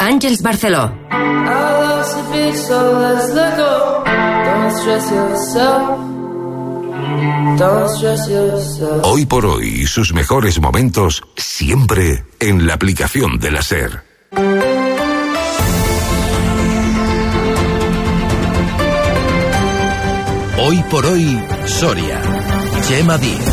Àngels Barceló. Hoy por hoy, sus mejores momentos siempre en la aplicación de la SER. Hoy por hoy, Soria. Chema Díaz.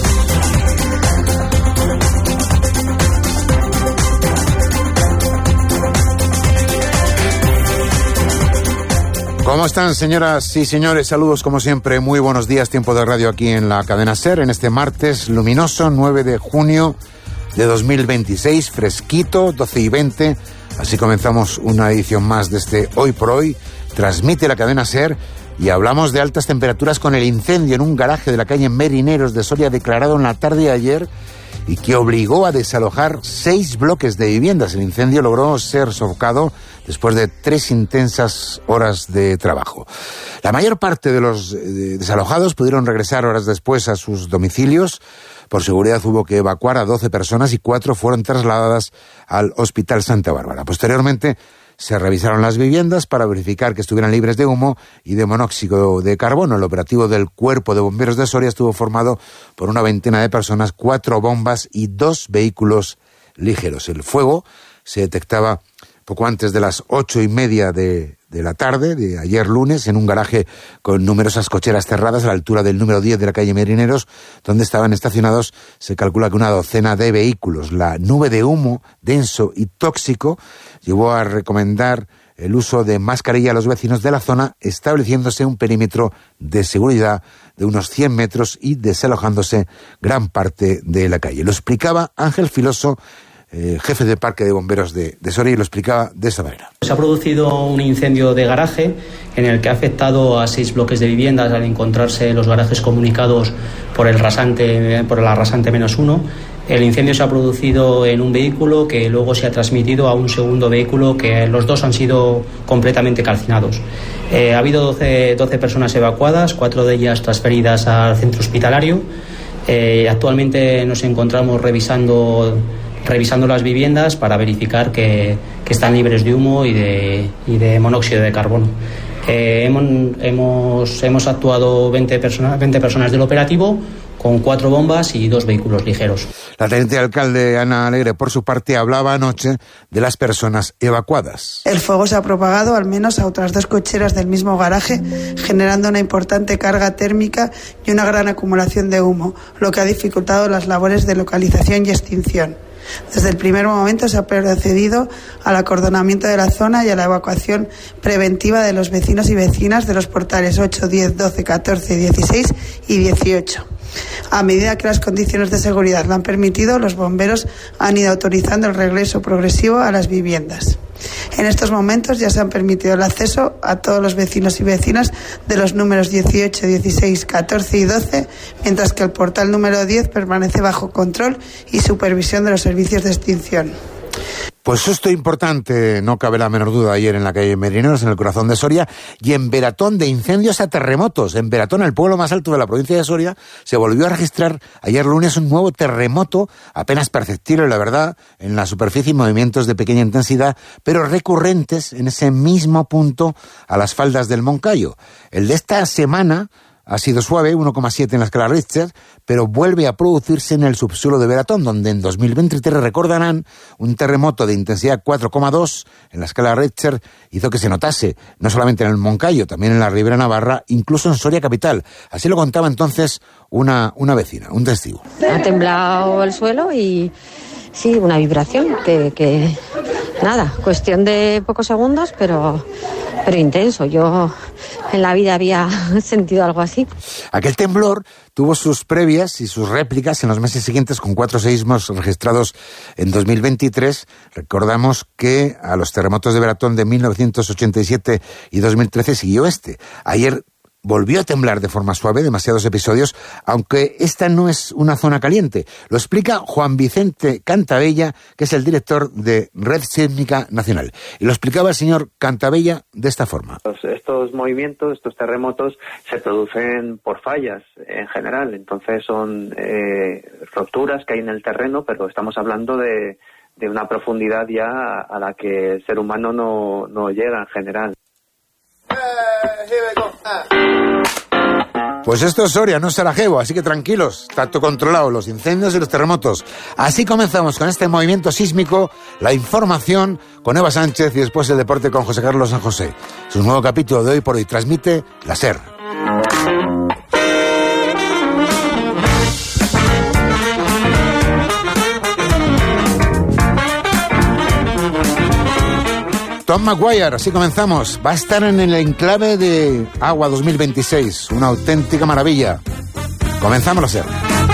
¿Cómo están, señoras y señores? Saludos como siempre, muy buenos días, tiempo de radio aquí en la cadena SER, en este martes luminoso, 9 de junio de 2026, fresquito, 12:20, así comenzamos una edición más de este Hoy por Hoy, transmite la cadena SER y hablamos de altas temperaturas con el incendio en un garaje de la calle Merineros de Soria declarado en la tarde de ayer y que obligó a desalojar 6 bloques de viviendas. El incendio logró ser sofocado después de 3 intensas horas de trabajo. La mayor parte de los desalojados pudieron regresar horas después a sus domicilios. Por seguridad hubo que evacuar a 12 personas y 4 fueron trasladadas al Hospital Santa Bárbara. Posteriormente se revisaron las viviendas para verificar que estuvieran libres de humo y de monóxido de carbono. El operativo del Cuerpo de Bomberos de Soria estuvo formado por una veintena de personas, 4 bombas y 2 vehículos ligeros. El fuego se detectaba poco antes de las 8:30 de la tarde de ayer lunes en un garaje con numerosas cocheras cerradas a la altura del número 10 de la calle Merineros, donde estaban estacionados, se calcula que una docena de vehículos. La nube de humo denso y tóxico llevó a recomendar el uso de mascarilla a los vecinos de la zona, estableciéndose un perímetro de seguridad de unos 100 metros y desalojándose gran parte de la calle. Lo explicaba Ángel Filoso, jefe de Parque de Bomberos de Soria, y lo explicaba de esa manera. Se ha producido un incendio de garaje en el que ha afectado a 6 bloques de viviendas al encontrarse los garajes comunicados por la rasante -1. El incendio se ha producido en un vehículo que luego se ha transmitido a un segundo vehículo, que los dos han sido completamente calcinados. Ha habido 12 personas evacuadas, 4 de ellas transferidas al centro hospitalario. Actualmente nos encontramos revisando las viviendas para verificar que están libres de humo y de monóxido de carbono. Hemos actuado 20 personas del operativo con 4 bombas y 2 vehículos ligeros. La teniente alcalde Ana Alegre, por su parte, hablaba anoche de las personas evacuadas. El fuego se ha propagado al menos a otras 2 cocheras del mismo garaje, generando una importante carga térmica y una gran acumulación de humo, lo que ha dificultado las labores de localización y extinción. Desde el primer momento se ha procedido al acordonamiento de la zona y a la evacuación preventiva de los vecinos y vecinas de los portales 8, 10, 12, 14, 16 y 18. A medida que las condiciones de seguridad lo han permitido, los bomberos han ido autorizando el regreso progresivo a las viviendas. En estos momentos ya se han permitido el acceso a todos los vecinos y vecinas de los números 18, 16, 14 y 12, mientras que el portal número 10 permanece bajo control y supervisión de los servicios de extinción. Pues esto importante, no cabe la menor duda, ayer en la calle Merineros, en el corazón de Soria, y en Beratón, de incendios a terremotos. En Beratón, el pueblo más alto de la provincia de Soria, se volvió a registrar ayer lunes un nuevo terremoto, apenas perceptible, la verdad, en la superficie y movimientos de pequeña intensidad, pero recurrentes en ese mismo punto a las faldas del Moncayo. El de esta semana ha sido suave, 1,7 en la escala Richter, pero vuelve a producirse en el subsuelo de Beratón, donde en 2023, recordarán, un terremoto de intensidad 4,2 en la escala Richter hizo que se notase, no solamente en el Moncayo, también en la Ribera Navarra, incluso en Soria capital. Así lo contaba entonces una vecina, un testigo. Ha temblado el suelo y sí, una vibración que nada, cuestión de pocos segundos, pero intenso. Yo en la vida había sentido algo así. Aquel temblor tuvo sus previas y sus réplicas en los meses siguientes, con 4 seísmos registrados en 2023. Recordamos que a los terremotos de Beratón de 1987 y 2013 siguió este. Ayer volvió a temblar de forma suave, demasiados episodios, aunque esta no es una zona caliente. Lo explica Juan Vicente Cantabella, que es el director de Red Sísmica Nacional. Y lo explicaba el señor Cantabella de esta forma. Estos movimientos, estos terremotos, se producen por fallas en general. Entonces son rupturas que hay en el terreno, pero estamos hablando de de una profundidad ya a la que el ser humano no llega en general. Pues esto es Soria, no es Sarajevo, así que tranquilos, está todo controlado, los incendios y los terremotos. Así comenzamos con este movimiento sísmico, la información con Eva Sánchez y después el deporte con José Carlos San José. Su nuevo capítulo de Hoy por Hoy transmite la SER. Tom Maguire, así comenzamos. Va a estar en el enclave de Agua 2026. Una auténtica maravilla. Comenzamos la SER.